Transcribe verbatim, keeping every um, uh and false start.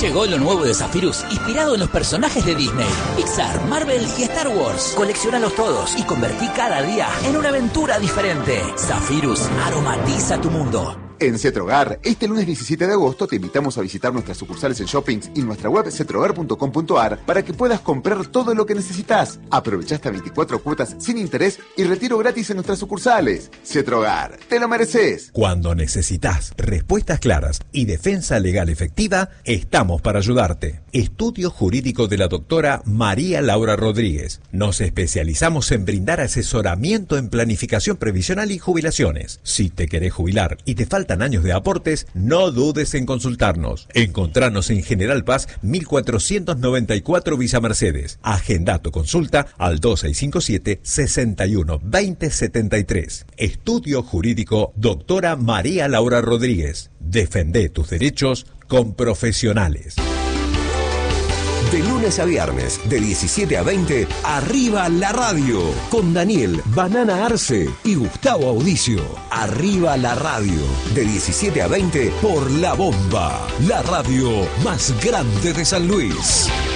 Llegó lo nuevo de Zephyrus, inspirado en los personajes de Disney, Pixar, Marvel y Star Wars. Colecciónalos todos y convertí cada día en una aventura diferente. Zephyrus aromatiza tu mundo. En Cetrogar, este lunes diecisiete de agosto te invitamos a visitar nuestras sucursales en shoppings y nuestra web cetrogar punto com punto a r para que puedas comprar todo lo que necesitas. Aprovecha hasta veinticuatro cuotas sin interés y retiro gratis en nuestras sucursales. Cetrogar, te lo mereces. Cuando necesitas respuestas claras y defensa legal efectiva, estamos para ayudarte. Estudio jurídico de la doctora María Laura Rodríguez. Nos especializamos en brindar asesoramiento en planificación previsional y jubilaciones. Si te querés jubilar y te faltan años de aportes, no dudes en consultarnos. Encontranos en General Paz mil cuatrocientos noventa y cuatro Villa Mercedes. Agenda tu consulta al dos seis cinco siete, seis uno, dos cero siete tres. Estudio Jurídico Doctora María Laura Rodríguez. Defende tus derechos con profesionales. De lunes a viernes, de diecisiete a veinte, Arriba la Radio, con Daniel Banana Arce y Gustavo Audicio. Arriba la Radio, de diecisiete a veinte, por La Bomba, la radio más grande de San Luis.